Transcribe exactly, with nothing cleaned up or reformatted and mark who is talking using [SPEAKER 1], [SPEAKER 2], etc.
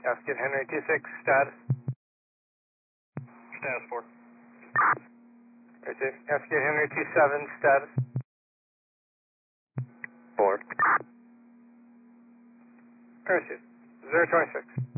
[SPEAKER 1] Escort Henry two six, status.
[SPEAKER 2] Status four.
[SPEAKER 1] Receive. Escort Henry two seven, status.
[SPEAKER 2] Four.
[SPEAKER 1] Receive. zero twenty-six.